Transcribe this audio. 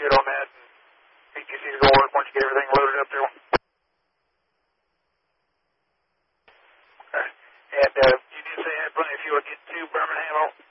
good on that. And PTC's going to work once you get everything loaded up there. Okay. And you did say you had plenty of fuel to get to Birmingham.